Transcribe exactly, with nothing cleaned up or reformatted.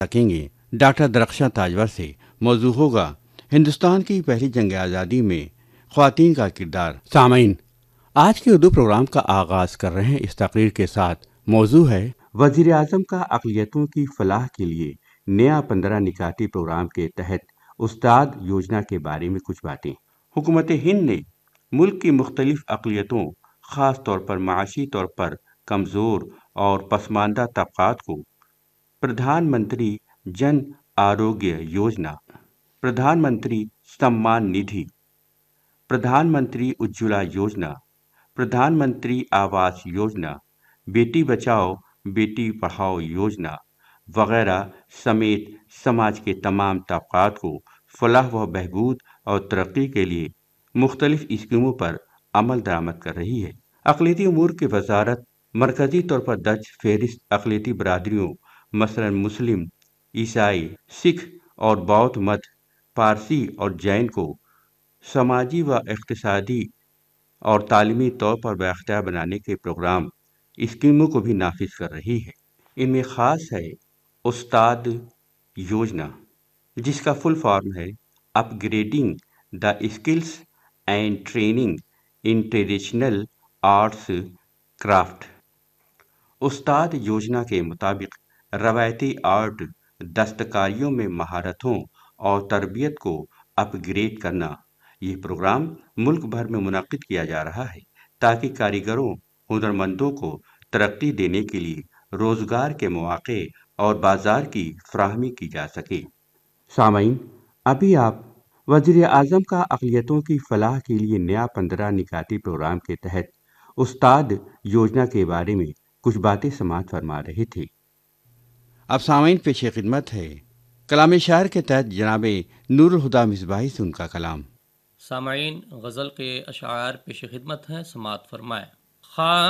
سکیں گے ڈاکٹر درخشاں تاجور سے۔ موضوع ہوگا ہندوستان کی پہلی جنگ آزادی میں خواتین کا کردار۔ سامعین، آج کے اردو پروگرام کا آغاز کر رہے ہیں اس تقریر کے ساتھ۔ موضوع ہے وزیر اعظم کا اقلیتوں کی فلاح کے لیے نیا پندرہ نکاتی پروگرام کے تحت استاد یوجنا کے بارے میں کچھ باتیں۔ حکومت ہند نے ملک کی مختلف اقلیتوں، خاص طور پر معاشی طور پر کمزور اور پسماندہ طبقات کو پردھان منتری جن آروگیہ یوجنا، پردھان منتری سمان ندھی، پردھان منتری اجولا یوجنا، پردھان منتری آواس یوجنا، بیٹی بچاؤ بیٹی پڑھاؤ یوجنا وغیرہ سمیت سماج کے تمام طبقات کو فلاح و بہبود اور ترقی کے لیے مختلف اسکیموں پر عمل درآمد کر رہی ہے۔ اقلیتی امور کی وزارت مرکزی طور پر درج فہرست اقلیتی برادریوں مثلاً مسلم، عیسائی، سکھ اور بودھ مت، پارسی اور جین کو سماجی و اقتصادی اور تعلیمی طور پر بااختیار بنانے کے پروگرام اسکیموں کو بھی نافذ کر رہی ہے۔ ان میں خاص ہے استاد یوجنا، جس کا فل فارم ہے اپ grading the skills and training in traditional arts craft. استاد یوجنا کے مطابق روایتی آرٹ دستکاریوں میں مہارتوں اور تربیت کو اپ گریڈ کرنا۔ یہ پروگرام ملک بھر میں منعقد کیا جا رہا ہے تاکہ کاریگروں، ہنرمندوں کو ترقی دینے کے لیے روزگار کے مواقع اور بازار کی فراہمی کی جا سکے۔ سامعین، ابھی آپ وزیر اعظم کا اقلیتوں کی فلاح کے لیے نیا پندرہ نکاتی پروگرام کے تحت استاد یوجنا کے بارے میں کچھ باتیں سماعت فرما رہے تھے۔ اب سامعین پیش خدمت ہے کلام شاعر کے تحت جناب نور الہدیٰ مصباحی سے ان کا کلام۔ سامعین، غزل کے اشعار پیش خدمت ہیں، سماعت فرمائیں۔ خواہ